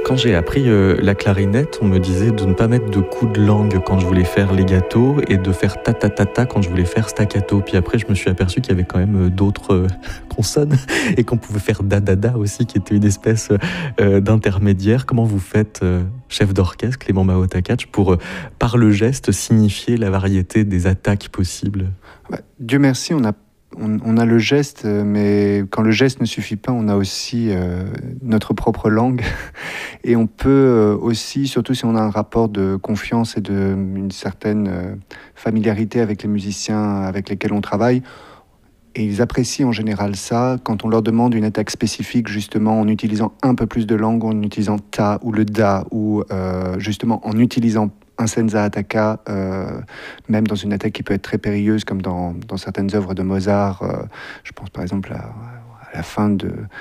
Quand j'ai appris la clarinette, on me disait de ne pas mettre de coups de langue quand je voulais faire legato et de faire ta-ta-ta-ta quand je voulais faire staccato. Puis après, je me suis aperçu qu'il y avait quand même d'autres consonnes et qu'on pouvait faire da-da-da aussi, qui était une espèce d'intermédiaire. Comment vous faites, chef d'orchestre, Clément Mahota-Catch, pour, par le geste, signifier la variété des attaques possibles ? Dieu merci, on a le geste, mais quand le geste ne suffit pas, on a aussi notre propre langue. Et on peut aussi, surtout si on a un rapport de confiance et une certaine familiarité avec les musiciens avec lesquels on travaille, et ils apprécient en général ça, quand on leur demande une attaque spécifique, justement en utilisant un peu plus de langue, en utilisant ta ou le da, ou justement en utilisant un senza attacca, même dans une attaque qui peut être très périlleuse, comme dans certaines œuvres de Mozart. Je pense par exemple à la fin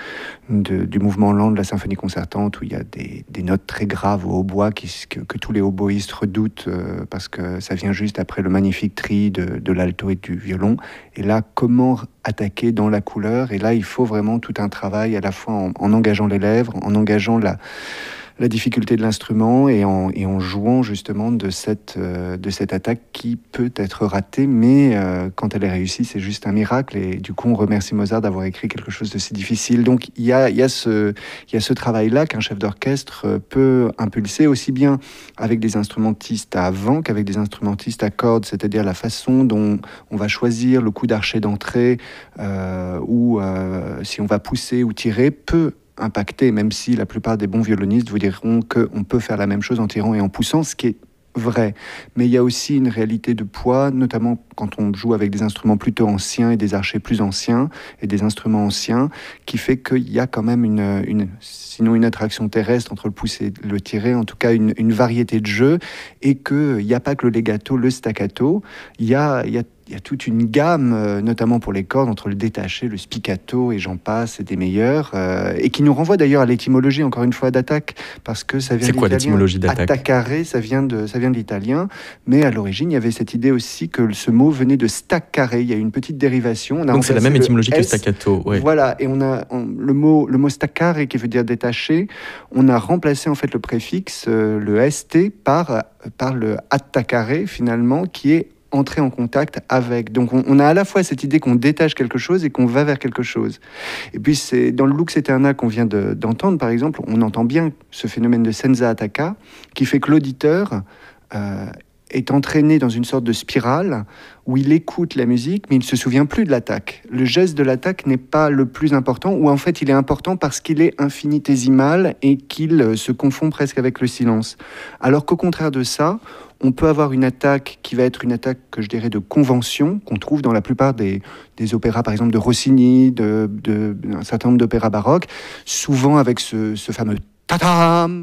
du mouvement lent de la symphonie concertante, où il y a des notes très graves au hautbois que tous les hautboïstes redoutent, parce que ça vient juste après le magnifique tri de l'alto et du violon. Et là, comment attaquer dans la couleur ? Et là, il faut vraiment tout un travail, à la fois en engageant les lèvres, en engageant la difficulté de l'instrument et en jouant justement de cette attaque qui peut être ratée, mais quand elle est réussie, c'est juste un miracle. Et du coup, on remercie Mozart d'avoir écrit quelque chose de si difficile. Donc, il y a ce travail-là qu'un chef d'orchestre peut impulser, aussi bien avec des instrumentistes à vent qu'avec des instrumentistes à cordes, c'est-à-dire la façon dont on va choisir le coup d'archet d'entrée, ou si on va pousser ou tirer, peut impacté, même si la plupart des bons violonistes vous diront qu'on peut faire la même chose en tirant et en poussant, ce qui est vrai. Mais il y a aussi une réalité de poids, notamment quand on joue avec des instruments plutôt anciens et des archers plus anciens et des instruments anciens, qui fait qu'il y a quand même sinon une attraction terrestre entre le pousser et le tirer, en tout cas une variété de jeu, et qu'il n'y a pas que le legato, le staccato, il y a toute une gamme, notamment pour les cordes, entre le détaché, le spiccato et j'en passe, et des meilleurs, et qui nous renvoie d'ailleurs à l'étymologie, encore une fois, d'attaque, parce que ça vient de l'italien. C'est quoi l'étymologie d'attaque ? Attaccare, ça vient de l'italien, mais à l'origine, il y avait cette idée aussi que ce mot venait de staccare. Il y a une petite dérivation. Donc c'est la même étymologie que staccato. Ouais. Voilà, et le mot staccare, qui veut dire détaché, on a remplacé en fait le préfixe, le st, par le attaccare, finalement, qui est entrer en contact avec. Donc on a à la fois cette idée qu'on détache quelque chose et qu'on va vers quelque chose. Et puis c'est dans le Lux Aeterna qu'on vient d'entendre, par exemple, on entend bien ce phénomène de senza attacca, qui fait que l'auditeur est entraîné dans une sorte de spirale où il écoute la musique, mais il ne se souvient plus de l'attaque. Le geste de l'attaque n'est pas le plus important, ou en fait il est important parce qu'il est infinitésimal et qu'il se confond presque avec le silence. Alors qu'au contraire de ça, on peut avoir une attaque qui va être une attaque que je dirais de convention, qu'on trouve dans la plupart des opéras, par exemple de Rossini, d'un certain nombre d'opéras baroques, souvent avec ce fameux tatam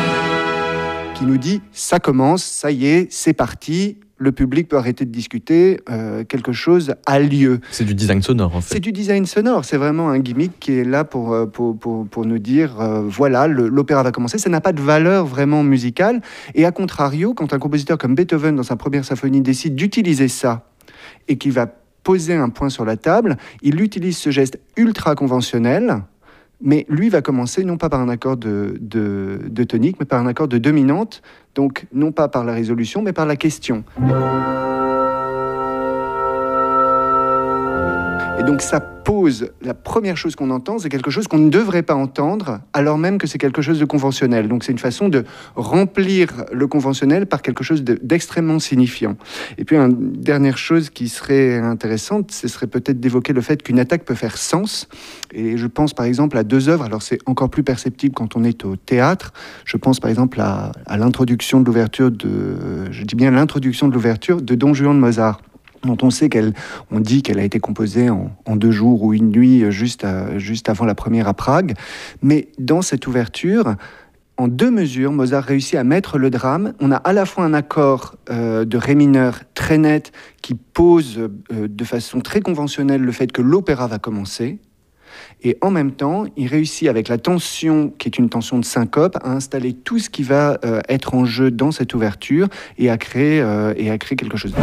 qui nous dit « ça commence, ça y est, c'est parti ». Le public peut arrêter de discuter, quelque chose a lieu. C'est du design sonore, en fait. C'est du design sonore, c'est vraiment un gimmick qui est là pour nous dire, voilà, l'opéra va commencer. Ça n'a pas de valeur vraiment musicale. Et à contrario, quand un compositeur comme Beethoven, dans sa première symphonie, décide d'utiliser ça, et qu'il va poser un point sur la table, il utilise ce geste ultra conventionnel, mais lui va commencer non pas par un accord de tonique, mais par un accord de dominante, donc non pas par la résolution, mais par la question. Et donc ça pose, la première chose qu'on entend, c'est quelque chose qu'on ne devrait pas entendre, alors même que c'est quelque chose de conventionnel. Donc c'est une façon de remplir le conventionnel par quelque chose d'extrêmement signifiant. Et puis une dernière chose qui serait intéressante, ce serait peut-être d'évoquer le fait qu'une attaque peut faire sens. Et je pense par exemple à deux œuvres, alors c'est encore plus perceptible quand on est au théâtre. Je pense par exemple à l'introduction de l'ouverture je dis bien l'introduction de l'ouverture de Don Juan de Mozart, dont on dit qu'elle a été composée en 2 jours ou une nuit juste avant la première à Prague. Mais dans cette ouverture, en 2 mesures, Mozart réussit à mettre le drame. On a à la fois un accord de ré mineur très net qui pose de façon très conventionnelle le fait que l'opéra va commencer. Et en même temps, il réussit avec la tension, qui est une tension de syncope, à installer tout ce qui va être en jeu dans cette ouverture et à créer quelque chose.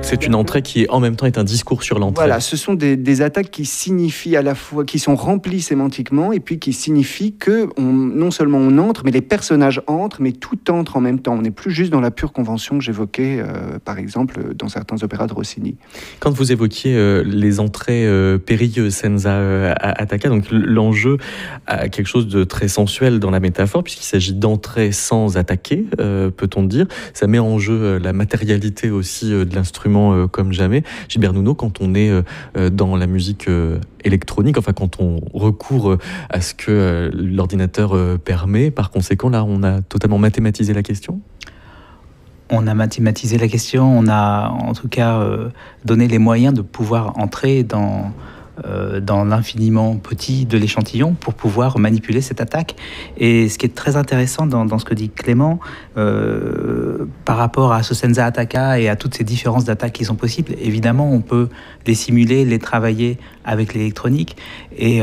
c'est une entrée qui en même temps est un discours sur l'entrée. Voilà, ce sont des attaques qui signifient à la fois, qui sont remplies sémantiquement et puis qui signifient que non seulement on entre, mais les personnages entrent, mais tout entre en même temps. On n'est plus juste dans la pure convention que j'évoquais, par exemple, dans certains opéras de Rossini. Quand vous évoquiez les entrées périlleuses, Senza Attacca, donc l'enjeu a quelque chose de très sensuel dans la métaphore, puisqu'il s'agit d'entrer sans attaquer, peut-on dire. Ça met en jeu la matérialité aussi de l'instrument comme jamais. Gilbert Nuno, quand on est dans la musique électronique, enfin quand on recourt à ce que l'ordinateur permet, par conséquent, là, on a totalement mathématisé la question ? On a mathématisé la question, on a en tout cas donné les moyens de pouvoir entrer dans l'infiniment petit de l'échantillon pour pouvoir manipuler cette attaque. Et ce qui est très intéressant dans ce que dit Clément, par rapport à ce Senza Attacca et à toutes ces différences d'attaques qui sont possibles, évidemment, on peut les simuler, les travailler avec l'électronique. Et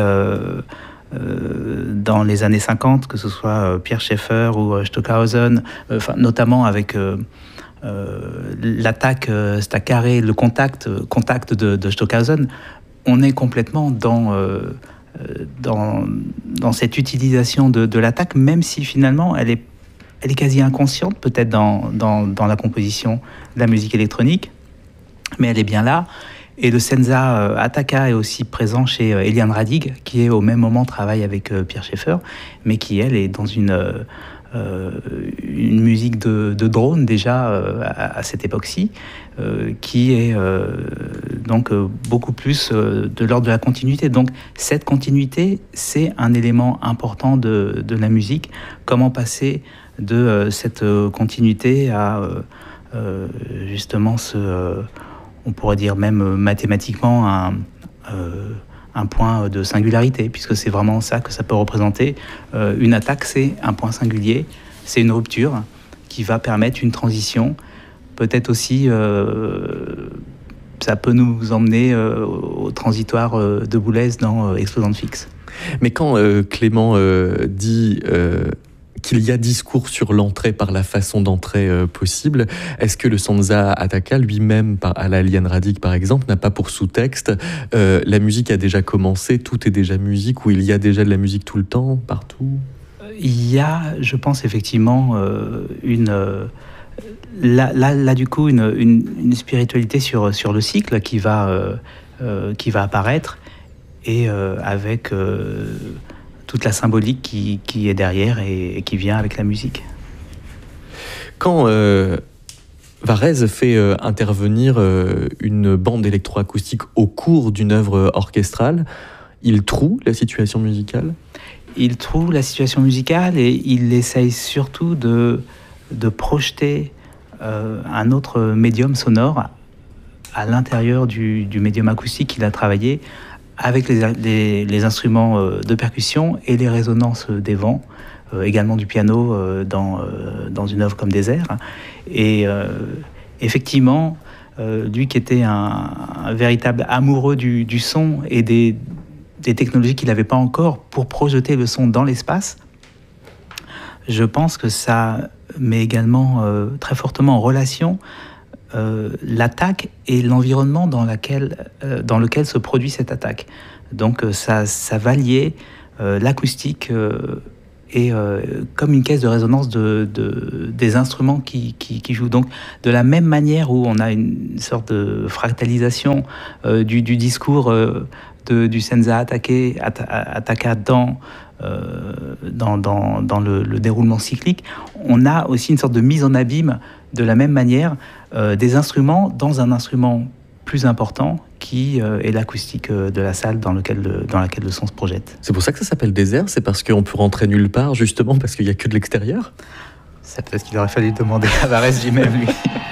dans les années 50, que ce soit Pierre Schaeffer ou Stockhausen, notamment avec l'attaque Staccato, le contact de Stockhausen, on est complètement dans cette utilisation de l'attaque, même si finalement elle est quasi inconsciente peut-être dans la composition de la musique électronique, mais elle est bien là. Et le Senza Attacca est aussi présent chez Eliane Radig, qui au même moment travaille avec Pierre Schaeffer, mais qui elle est dans une musique de drone déjà à cette époque-ci, qui est donc beaucoup plus de l'ordre de la continuité. Donc cette continuité, c'est un élément important de la musique. Comment passer de cette continuité à justement on pourrait dire même mathématiquement un point de singularité, puisque c'est vraiment ça que ça peut représenter. Une attaque, c'est un point singulier, c'est une rupture qui va permettre une transition. Peut-être aussi, ça peut nous emmener au transitoire de Boulez dans Explosante fixe. Mais quand Clément dit qu'il y a discours sur l'entrée par la façon d'entrer possible, est-ce que le Senza Attacca lui-même, à la Eliane Radig par exemple, n'a pas pour sous-texte la musique a déjà commencé, tout est déjà musique, ou il y a déjà de la musique tout le temps, partout ? Il y a, je pense effectivement, là du coup une spiritualité sur le cycle qui va apparaître, et avec toute la symbolique qui est derrière et qui vient avec la musique. Quand Varèse fait intervenir une bande électroacoustique au cours d'une œuvre orchestrale, il troue la situation musicale ? Il trouve la situation musicale et il essaye surtout de projeter un autre médium sonore à l'intérieur du médium acoustique qu'il a travaillé, avec les instruments de percussion et les résonances des vents, également du piano dans une œuvre comme Désert. Et effectivement, lui qui était un véritable amoureux du son et des technologies qu'il n'avait pas encore pour projeter le son dans l'espace, je pense que ça met également très fortement en relation l'attaque et l'environnement dans lequel se produit cette attaque. Donc ça va lier l'acoustique et comme une caisse de résonance des instruments qui jouent. Donc de la même manière où on a une sorte de fractalisation du discours du Senza Attacca dans le déroulement cyclique, on a aussi une sorte de mise en abîme de la même manière des instruments dans un instrument plus important qui est l'acoustique de la salle dans laquelle le son se projette. C'est pour ça que ça s'appelle Désert, c'est parce qu'on peut rentrer nulle part, justement parce qu'il n'y a que de l'extérieur ? C'est peut-être qu'il aurait fallu demander à Varèse lui-même, lui.